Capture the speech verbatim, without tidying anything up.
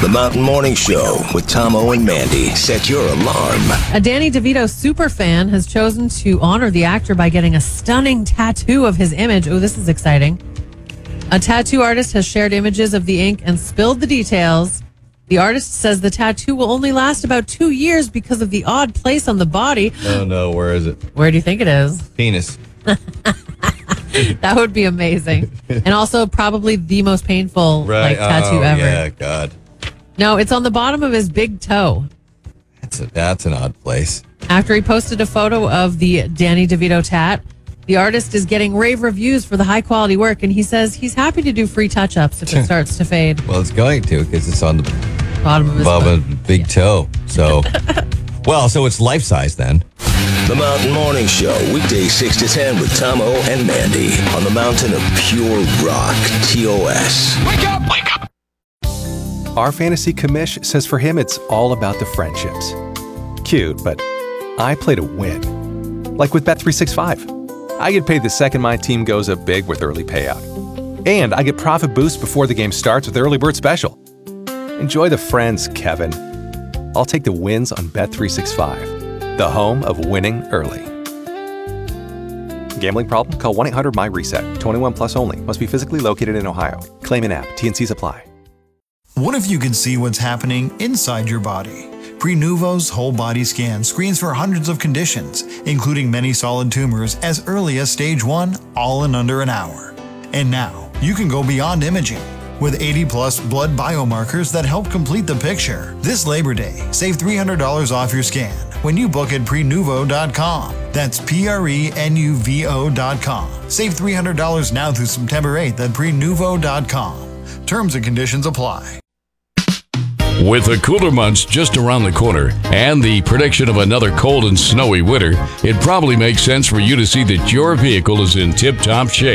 The Mountain Morning Show with Tomo and Mandy. Set your alarm. A Danny DeVito superfan has chosen to honor the actor by getting a stunning tattoo of his image. Oh, this is exciting. A tattoo artist has shared images of the ink and spilled the details. The artist says the tattoo will only last about two years because of the odd place on the body. Oh, no. Where is it? Where do you think it is? Penis. That would be amazing. And also probably the most painful Right. like tattoo oh, ever. Yeah, God. No, it's on the bottom of his big toe. That's, a, that's an odd place. After he posted a photo of the Danny DeVito tat, the artist is getting rave reviews for the high quality work, and he says he's happy to do free touch-ups if it starts to fade. Well, it's going to because it's on the Bottom of his above foot. a big toe. So, well, so it's life size then. The Mountain Morning Show, weekdays six to ten with Tomo and Mandy on the mountain of pure rock, T O S. Wake up! Wake up! Our fantasy commish says for him it's all about the friendships. Cute, but I play to win. Like with Bet three sixty-five. I get paid the second my team goes up big with early payout. And I get profit boost before the game starts with Early Bird Special. Enjoy the friends, Kevin. I'll take the wins on Bet three sixty-five, the home of winning early. Gambling problem? Call one eight hundred M Y reset. twenty-one plus only. Must be physically located in Ohio. Claim in app. T N Cs apply. What if you could see what's happening inside your body? Prenuvo's whole body scan screens for hundreds of conditions, including many solid tumors as early as stage one, all in under an hour. And now, you can go beyond imaging. With eighty plus blood biomarkers that help complete the picture. This Labor Day, save three hundred dollars off your scan when you book at prenuvo dot com. That's P R E N U V O dot com. Save three hundred dollars now through September eighth at prenuvo dot com. Terms and conditions apply. With the cooler months just around the corner and the prediction of another cold and snowy winter, it probably makes sense for you to see that your vehicle is in tip-top shape.